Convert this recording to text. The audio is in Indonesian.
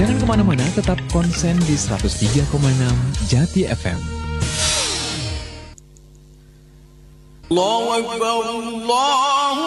Jangan kemana-mana, tetap konsen di 103,6 Jati FM. Allahu Akbar, Allahu